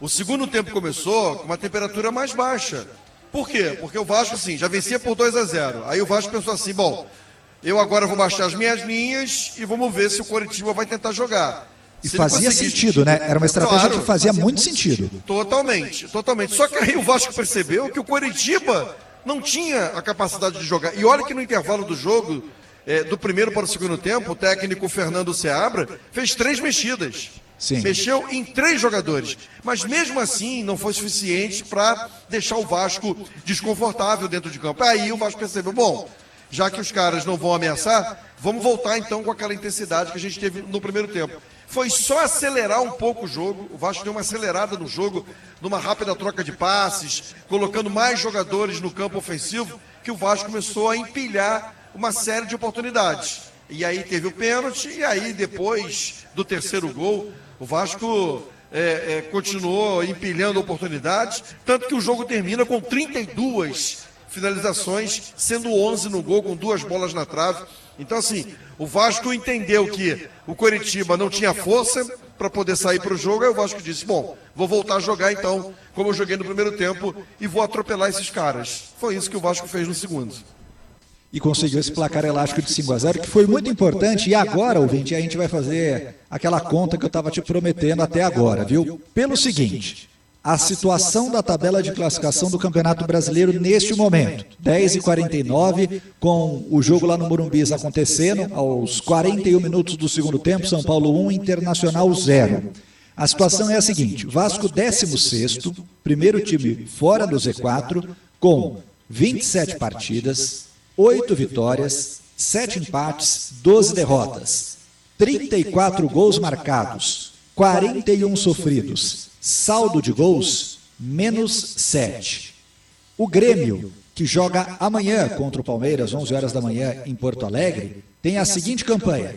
O segundo tempo começou com uma temperatura mais baixa. Por quê? Porque o Vasco, assim, já vencia por 2-0. Aí o Vasco pensou assim, bom, eu agora vou baixar as minhas linhas e vamos ver se o Coritiba vai tentar jogar. E fazia sentido, né? Era uma estratégia que fazia muito sentido. Totalmente, totalmente. Só que aí o Vasco percebeu que o Coritiba não tinha a capacidade de jogar. E olha que no intervalo do jogo, do primeiro para o segundo tempo, o técnico Fernando Seabra fez 3 mexidas. Sim. Mexeu em 3 jogadores. Mas mesmo assim não foi suficiente para deixar o Vasco desconfortável dentro de campo. Aí o Vasco percebeu, bom, já que os caras não vão ameaçar, vamos voltar então com aquela intensidade que a gente teve no primeiro tempo. Foi só acelerar um pouco o jogo, o Vasco deu uma acelerada no jogo, numa rápida troca de passes, colocando mais jogadores no campo ofensivo, que o Vasco começou a empilhar uma série de oportunidades. E aí teve o pênalti, e aí depois do terceiro gol, o Vasco continuou empilhando oportunidades, tanto que o jogo termina com 32 finalizações, sendo 11 no gol, com 2 bolas na trave. Então, assim, o Vasco entendeu que o Coritiba não tinha força para poder sair para o jogo, aí o Vasco disse, bom, vou voltar a jogar então, como eu joguei no primeiro tempo, e vou atropelar esses caras. Foi isso que o Vasco fez no segundo. E conseguiu esse placar elástico de 5-0, que foi muito importante. E agora, ouvinte, a gente vai fazer aquela conta que eu estava te prometendo até agora, viu? Pelo seguinte, a situação da tabela de classificação do Campeonato Brasileiro neste momento. 10h49, com o jogo lá no Morumbi acontecendo, aos 41 minutos do segundo tempo, São Paulo 1, Internacional 0. A situação é a seguinte, Vasco 16º, primeiro time fora do Z4, com 27 partidas, 8 vitórias, 7 empates, 12 derrotas, 34 gols marcados, 41 sofridos, saldo de gols, -7. O Grêmio, que joga amanhã contra o Palmeiras, 11 horas da manhã, em Porto Alegre, tem a seguinte campanha,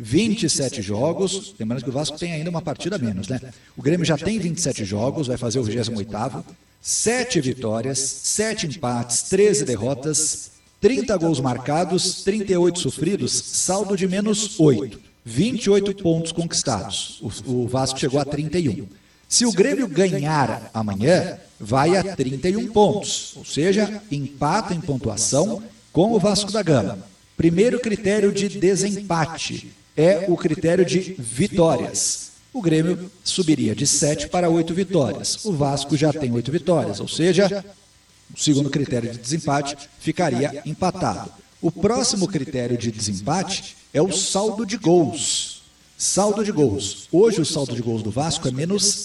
27 jogos, lembrando que o Vasco tem ainda uma partida a menos, né? O Grêmio já tem 27 jogos, vai fazer o 28º, 7 vitórias, 7 empates, 13 derrotas, 30 gols marcados, 38 sofridos, saldo de -8, 28 pontos conquistados. O Vasco chegou a 31. Se o Grêmio ganhar amanhã, vai a 31 pontos, ou seja, empata em pontuação com o Vasco da Gama. Primeiro critério de desempate é o critério de vitórias. O Grêmio subiria de 7 para 8 vitórias. O Vasco já tem 8 vitórias, ou seja, o segundo critério de desempate ficaria empatado. O próximo critério de desempate é o saldo de gols. Saldo de gols. Hoje o saldo de gols do Vasco é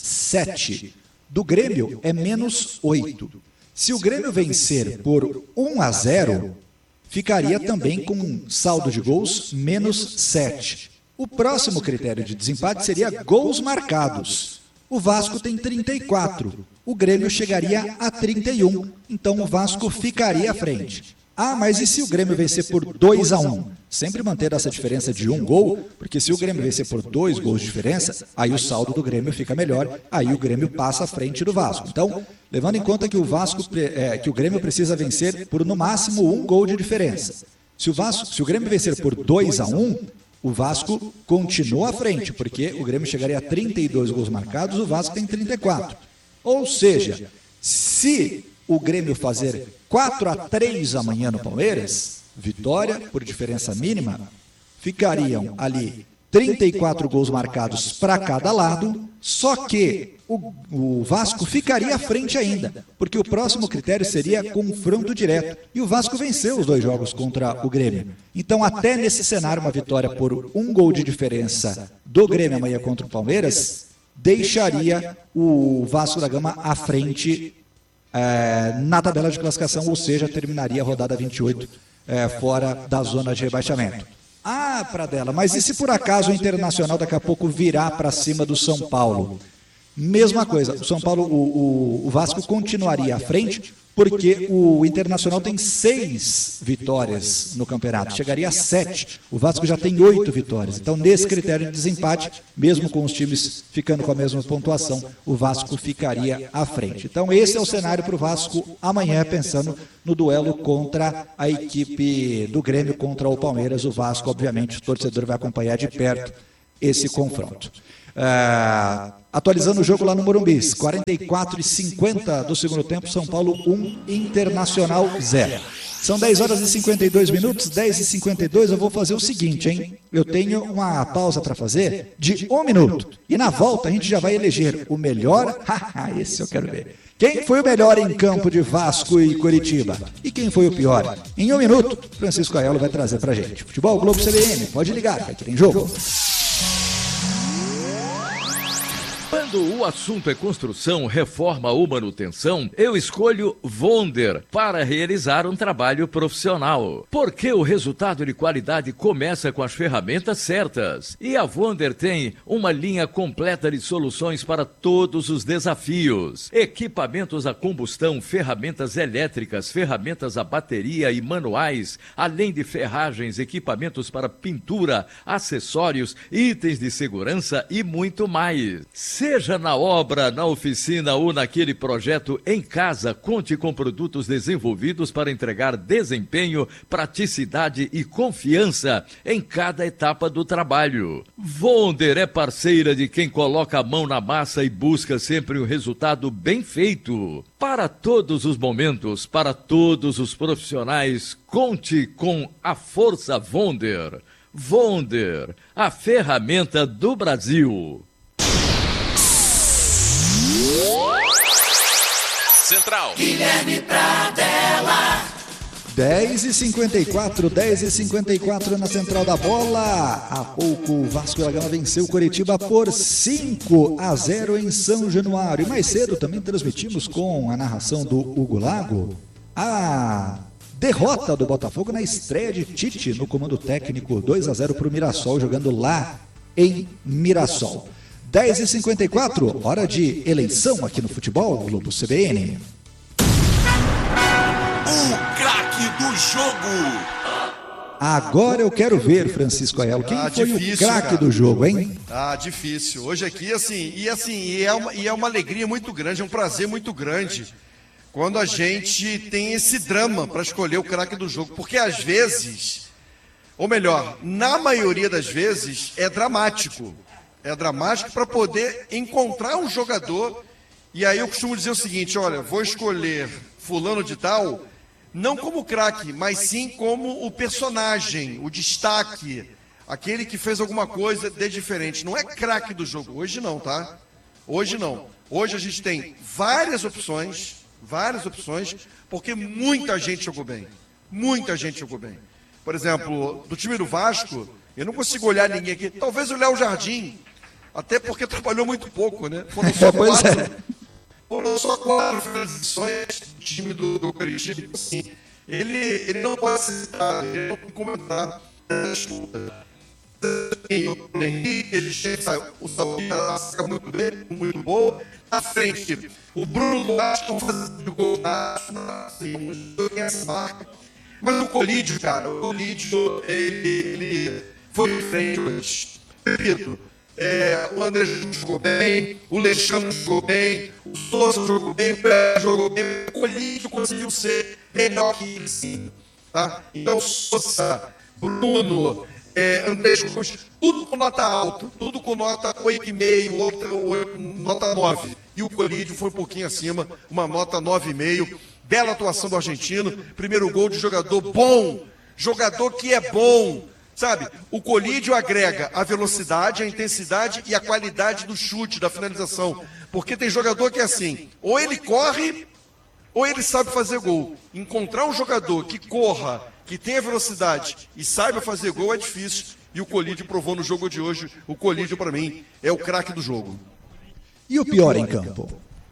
-7. Do Grêmio é -8. Se o Grêmio vencer por 1-0, ficaria também com um saldo de gols -7. O próximo critério de desempate seria gols marcados. O Vasco tem 34. O Grêmio chegaria a 31, então o Vasco ficaria à frente. Ah, mas e se o Grêmio vencer por 2-1? Sempre manter essa diferença de 1 gol, porque se o Grêmio vencer por 2 gols de diferença, aí o saldo do Grêmio fica melhor, aí o Grêmio passa à frente do Vasco. Então, levando em conta que que o Grêmio precisa vencer por no máximo 1 gol de diferença. Se o Grêmio vencer por 2-1, o Vasco continua à frente, porque o Grêmio chegaria a 32 gols marcados, o Vasco tem 34. Ou seja, se o Grêmio fazer 4-3 amanhã no Palmeiras, vitória por diferença mínima, ficariam ali 34 gols marcados para cada lado, só que o Vasco ficaria à frente ainda, porque o próximo critério seria confronto direto. E o Vasco venceu os 2 jogos contra o Grêmio. Então, até nesse cenário, uma vitória por 1 gol de diferença do Grêmio amanhã contra o Palmeiras, deixaria o Vasco da Gama à frente na tabela de classificação, ou seja, terminaria a rodada 28 fora da zona de rebaixamento. Ah, Pradella, mas e se por acaso o Internacional daqui a pouco virar para cima do São Paulo? Mesma coisa, o São Paulo, o Vasco continuaria à frente, porque o Internacional tem 6 vitórias no campeonato, chegaria a 7. O Vasco já tem 8 vitórias. Então, nesse critério de desempate, mesmo com os times ficando com a mesma pontuação, o Vasco ficaria à frente. Então, esse é o cenário para o Vasco amanhã, pensando no duelo contra a equipe do Grêmio contra o Palmeiras. O Vasco, obviamente, o torcedor vai acompanhar de perto esse confronto. Atualizando o jogo lá no Morumbi, 44:50 do segundo tempo, São Paulo 1, Internacional 0. São 10 horas e 52 minutos, 10h52, eu vou fazer o seguinte, hein? Eu tenho uma pausa para fazer de 1 minuto. E na volta a gente já vai eleger o melhor... Esse eu quero ver. Quem foi o melhor em campo de Vasco e Coritiba? E quem foi o pior? Em 1 minuto, Francisco Aiello vai trazer pra gente. Futebol Globo CBN, pode ligar, que tem jogo. Quando o assunto é construção, reforma ou manutenção, eu escolho Vonder para realizar um trabalho profissional. Porque o resultado de qualidade começa com as ferramentas certas. E a Vonder tem uma linha completa de soluções para todos os desafios. Equipamentos a combustão, ferramentas elétricas, ferramentas a bateria e manuais, além de ferragens, equipamentos para pintura, acessórios, itens de segurança e muito mais. Seja na obra, na oficina ou naquele projeto em casa, conte com produtos desenvolvidos para entregar desempenho, praticidade e confiança em cada etapa do trabalho. Vonder é parceira de quem coloca a mão na massa e busca sempre um resultado bem feito. Para todos os momentos, para todos os profissionais, conte com a Força Vonder. Vonder, a ferramenta do Brasil. Central. Guilherme Pradella. 10h54 na Central da Bola. Há pouco o Vasco da Gama venceu o Coritiba por 5-0 em São Januário. E mais cedo também transmitimos com a narração do Hugo Lago a derrota do Botafogo na estreia de Tite no comando técnico, 2-0 para o Mirassol, jogando lá em Mirassol. 10h54, hora de eleição aqui no Futebol Globo CBN. O craque do jogo. Agora eu quero ver, Francisco Aiello, quem foi difícil, o craque do jogo, hein? Difícil. Hoje aqui, é uma alegria muito grande, é um prazer muito grande quando a gente tem esse drama para escolher o craque do jogo, porque às vezes, ou melhor, na maioria das vezes, é dramático. É dramático para poder encontrar um jogador. E aí eu costumo dizer o seguinte, olha, vou escolher fulano de tal, não como craque, mas sim como o personagem, o destaque, aquele que fez alguma coisa de diferente. Não é craque do jogo, hoje não, tá? Hoje não. Hoje a gente tem várias opções, porque muita gente jogou bem. Muita gente jogou bem. Por exemplo, do time do Vasco, eu não consigo olhar ninguém aqui. Talvez o Léo Jardim, até porque trabalhou muito pouco, né? Foram só 4 finalizações do time do Coritiba. Assim, ele não pode ser citado, ele não pode comentar. Ele chega, o Saúl saca muito bem, muito boa. Na frente, o Bruno Duarte não fazendo gol essa marca. Mas o Colídio, cara, ele foi em frente hoje. Repito, o André jogou bem, o Alexandre jogou bem, o Souza jogou bem, o Pé jogou bem, o Colídio conseguiu ser melhor que ele, sim. Tá? Então, Souza, Bruno, André jogou tudo com nota alta, tudo com nota 8,5, nota 9. E o Colídio foi um pouquinho acima, uma nota 9,5. Bela atuação do argentino, primeiro gol de jogador bom, jogador que é bom. Sabe, o Colídio agrega a velocidade, a intensidade e a qualidade do chute, da finalização. Porque tem jogador que é assim, ou ele corre, ou ele sabe fazer gol. Encontrar um jogador que corra, que tenha velocidade e saiba fazer gol é difícil. E o Colídio provou no jogo de hoje. O Colídio, para mim, é o craque do jogo. E o pior em campo?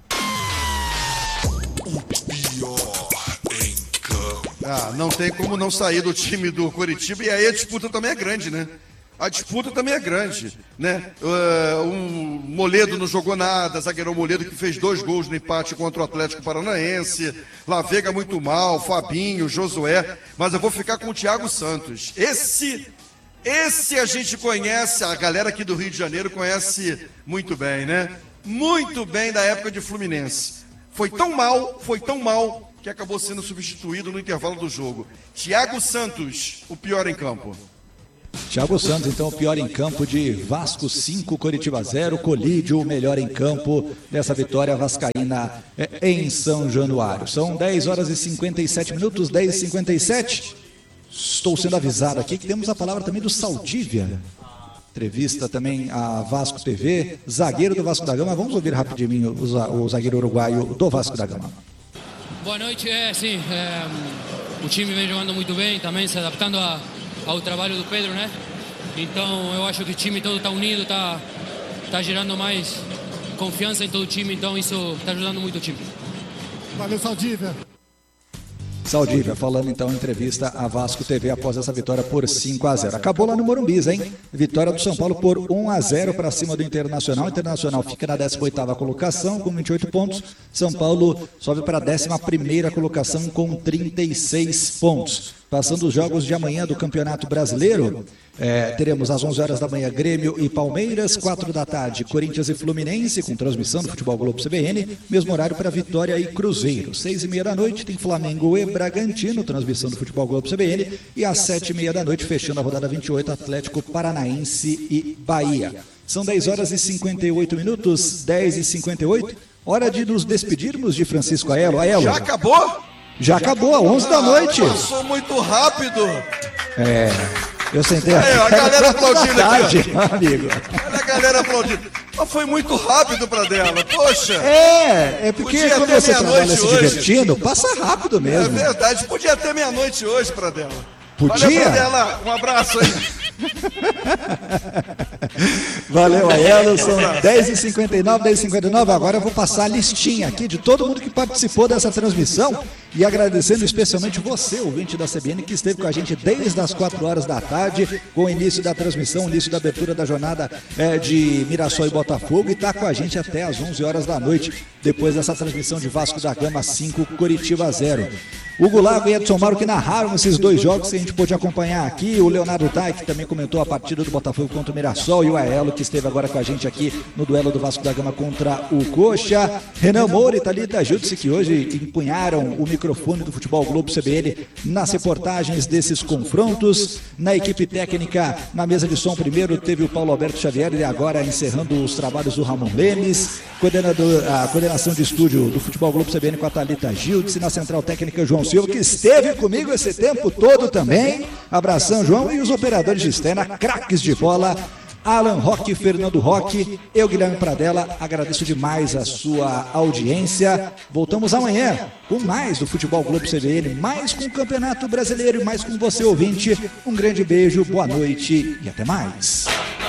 Não tem como não sair do time do Coritiba, e aí a disputa também é grande, né? A disputa também é grande, né? O Moledo não jogou nada, zagueirão Moledo que fez 2 gols no empate contra o Atlético Paranaense, Lavega muito mal, Fabinho, Josué, mas eu vou ficar com o Thiago Santos. Esse a gente conhece, a galera aqui do Rio de Janeiro conhece muito bem, né? Muito bem da época de Fluminense. Foi tão mal, que acabou sendo substituído no intervalo do jogo. Thiago Santos, o pior em campo. Thiago Santos, então, o pior em campo de Vasco 5, Coritiba 0. Colídio, o melhor em campo dessa vitória vascaína em São Januário. São 10 horas e 57 minutos, 10h57. Estou sendo avisado aqui que temos a palavra também do Saldívia. Entrevista também a Vasco TV, zagueiro do Vasco da Gama. Vamos ouvir rapidinho o zagueiro uruguaio do Vasco da Gama. Boa noite, sim, o time vem jogando muito bem, também se adaptando ao trabalho do Pedro, né? Então eu acho que o time todo está unido, está gerando mais confiança em todo o time, então isso está ajudando muito o time. Valeu, Saldívia. Saldívia falando então em entrevista à Vasco TV após essa vitória por 5-0. Acabou lá no Morumbi, hein? Vitória do São Paulo por 1-0 para cima do Internacional. O Internacional fica na 18ª colocação com 28 pontos. São Paulo sobe para a 11ª colocação com 36 pontos. Passando os jogos de amanhã do Campeonato Brasileiro, teremos às 11 horas da manhã Grêmio e Palmeiras, 4 da tarde Corinthians e Fluminense, com transmissão do Futebol Globo CBN, mesmo horário para Vitória e Cruzeiro. 6h30 da noite tem Flamengo e Bragantino, transmissão do Futebol Globo CBN, e às 7h30 da noite, fechando a rodada 28, Atlético Paranaense e Bahia. São 10 horas e 58 minutos, 10h58, hora de nos despedirmos de Francisco Aelo. Aelo. Já acabou? Já acabou, às 11 da noite. Passou muito rápido. Eu sentei aqui. A galera aplaudindo tarde, aqui, amigo. Olha a galera aplaudindo. Mas foi muito rápido pra dela, poxa. Porque podia quando você trabalha se divertindo, passa rápido mesmo. É verdade, podia ter meia-noite hoje pra dela. Podia? Valeu, Pradella, um abraço aí. Valeu, Aelo, são 10h59. Agora eu vou passar a listinha aqui de todo mundo que participou dessa transmissão e agradecendo especialmente você, ouvinte da CBN, que esteve com a gente desde as 4 horas da tarde, com o início da transmissão, o início da abertura da jornada de Mirassol e Botafogo, e está com a gente até as 11 horas da noite, depois dessa transmissão de Vasco da Gama 5, Coritiba 0. Hugo Lago e Edson Mauro que narraram esses dois jogos que a gente pôde acompanhar aqui, o Leonardo Tai, que também comentou a partida do Botafogo contra o Mirassol, e o Aelo, que esteve agora com a gente aqui no duelo do Vasco da Gama contra o Coxa, Renan Moura e Thalita Júdice, que hoje empunharam o microfone do Futebol Globo CBN nas reportagens desses confrontos. Na equipe técnica, na mesa de som, primeiro teve o Paulo Alberto Xavier, e agora encerrando os trabalhos do Ramon Lemes, a coordenação de estúdio do Futebol Globo CBN com a Thalita Júdice, na central técnica João Silva, que esteve comigo esse tempo todo também. Abração, João, e os operadores de externa, craques de bola, Alan Roque, Fernando Roque, eu, Guilherme Pradella, agradeço demais a sua audiência. Voltamos amanhã com mais do Futebol Globo CBN, mais com o Campeonato Brasileiro e mais com você, ouvinte. Um grande beijo, boa noite e até mais.